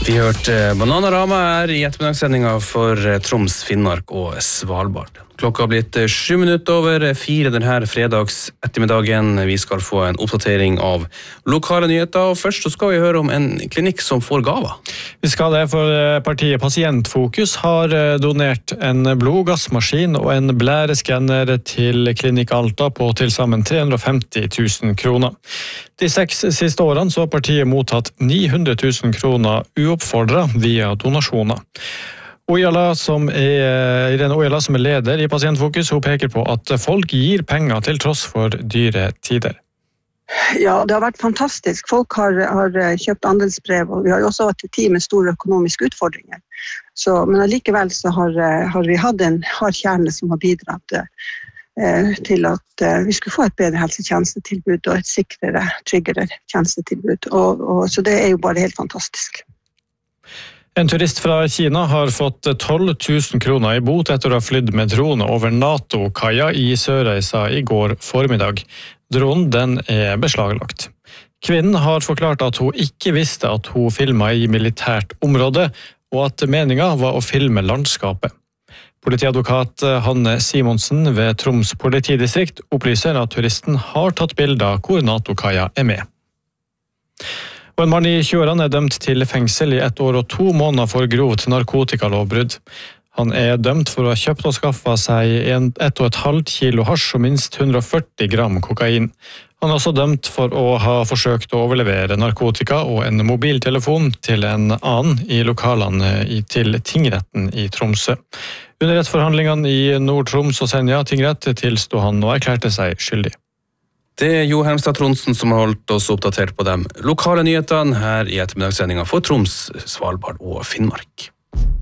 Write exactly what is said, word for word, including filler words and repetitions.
Vi hørte Bananarama her i ettermiddagssendinga for Troms, Finnmark og Svalbard. Klokka har blitt sju minutter over fire denne fredags ettermiddagen. Vi skal få en oppdatering av lokale nyheter, og først så skal vi høre om en klinikk som får gaver. Vi skal det, for partiet Pasientfokus har donert en blodgassmaskin og en blæreskanner til Klinikk Alta på til sammen tre hundre og femti tusen kroner. De seks siste årene så har partiet mottatt ni hundre tusen kroner uoppfordret via donasjoner. Ojala, som er, Irene Ojala, som er leder i Pasientfokus, hun peker på at folk gir penger til tross for dyre tider. Ja, det har vært fantastisk. Folk har, har kjøpt andelsbrev, og vi har jo også hatt et tid med store økonomiske utfordringer. Så, men allikevel så har, har vi hatt en hard kjerne som har bidratt eh, til at eh, vi skulle få et bedre helsetjenestetilbud og et sikrere, tryggere tjenestetilbud. Og, og, så det er jo bare helt fantastisk. En turist fra Kina har fått tolv tusen kroner i bot etter å ha flydd med drone over NATO-kaia i Sørreisa i går formiddag. Dronen den er beslaglagt. Kvinnen har forklart at hun ikke visste at hun filmet i militært område, og at meningen var å filme landskapet. Politiadvokat Hanne Simonsen ved Troms politidistrikt opplyser at turisten har tatt bilder hvor NATO-kaia er med. Og en mann i tjueårene er dømt til fengsel i ett år og to måneder for grovt narkotikalovbrudd. Han er dømt for å ha kjøpt og skaffet seg en, ett og et halvt kilo hasj og minst hundre og førti gram kokain. Han er også dømt for å ha forsøkt å overlevere narkotika og en mobiltelefon til en annen i lokalene til tingretten i Tromsø. Under rettsforhandlingene i Nord-Troms og Senja tingrett tilsto han og erklærte seg skyldig. Det er Jo Hemstad Tronsen som har holdt oss oppdatert på de lokale nyhetene her i ettermiddagssendinga for Troms, Svalbard og Finnmark.